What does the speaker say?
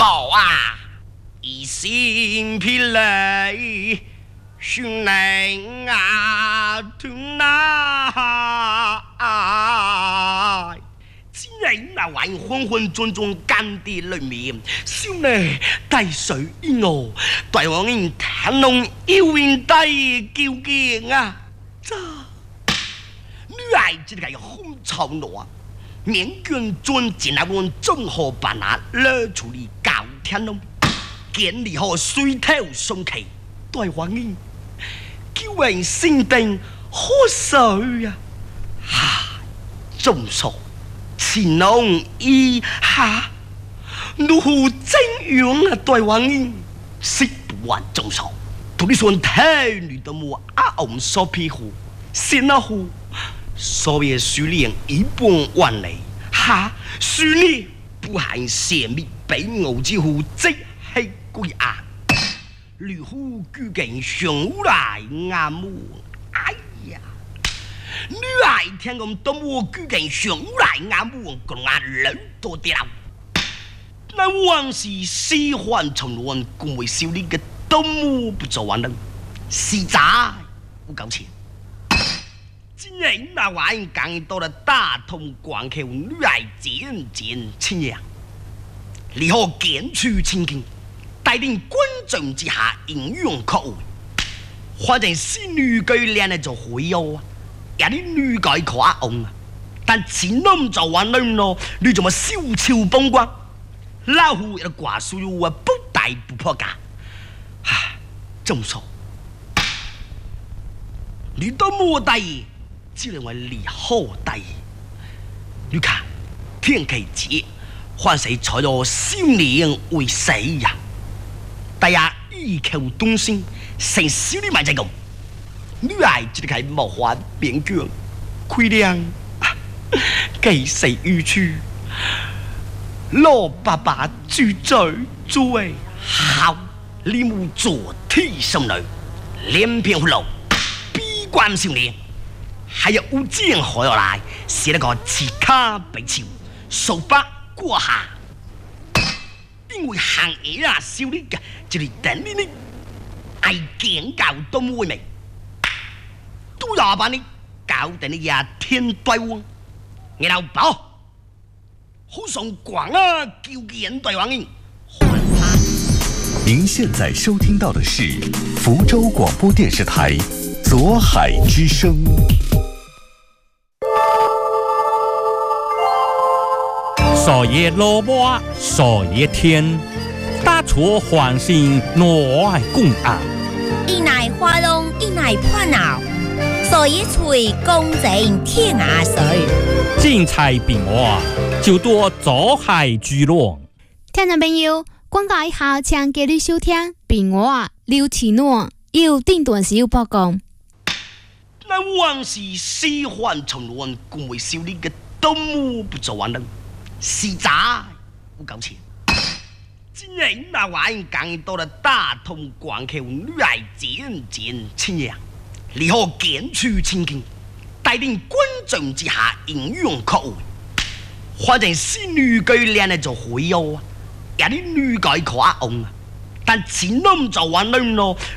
宝啊，一心疲累，训练啊，吞啊！既然那玩意混混沌沌干地里面，少呢大水一我，大王人谈弄有人大究竟啊！这女孩子个红潮罗，面卷尊进来问综合办啊，勒处理高天龙，建立好水头松气，大王人救人心定好水呀！哈，众所。乾隆一下，如何怎样啊？大王人食不完众手，同你说太女的么阿翁所庇护，先那户所谓训练一般万里，哈，训练不含泄密，被我之乎即系归案，如虎居境上来阿母，哎呀！女孩听讲东吴居境上来阿母讲啊人多啲啦，那往事西环重乱，共为少年嘅东吴不做完人，实在不够钱。今日那玩意讲到了大同关口，女孩渐渐亲热，你可见出情景，带领观众之下应用可为，反正是女鬼练的就会有啊。也啲女改可阿翁啊，但前넘就玩女咯，你做乜小超崩光？老虎一個掛樹啊，不大不破價，唉，眾所，你都冇第，只能為你好第。你看天氣節，還是採咗少年為死呀？大家異口同聲，成少年咪就咁。女孩子係無法勉強，虧亮幾世語處，老爸爸住嘴最好，你冇做替心女，連片葫蘆，閉關少年，還有烏江河落來，寫了個刺卡被潮，手把過下，因為行嘢啊少年嘅，就係等你愛見教都冇會明。都要把你搞得你呀天对王，然后宝好送广啊，救人对王人。 您现在收听到的是福州广播电视台左海之声。 少爷萝卜，少爷天，大厨欢心挪爱共啊， 一奶花龙，一奶破脑。所以吹公正天涯水， 精彩变化就多走海聚落。 听众朋友，广告以後請繼續收聽變化劉啟諾有定段小報告。 那往事西環重亂，共為少年嘅東吳不做完人，實在不夠錢。今日那玩意講到了大同關口，女孩漸漸親熱。你可見出情景，帶領觀眾之下應用可為，反正是女鬼練的就會有啊，也啲女鬼可阿翁啊，但前넘就玩女咯。